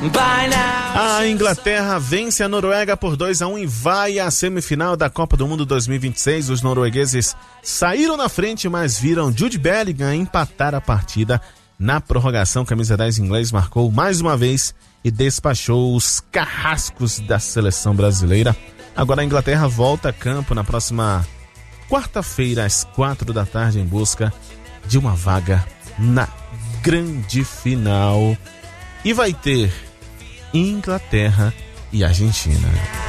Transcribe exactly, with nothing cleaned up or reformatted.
A Inglaterra vence a Noruega por dois a um e vai à semifinal da Copa do Mundo dois mil e vinte e seis. Os noruegueses saíram na frente, mas viram Jude Bellingham empatar a partida. Na prorrogação, camisa dez inglês marcou mais uma vez e despachou os carrascos da seleção brasileira. Agora a Inglaterra volta a campo na próxima quarta-feira, às quatro da tarde, em busca de uma vaga na grande final. E vai ter Inglaterra e Argentina.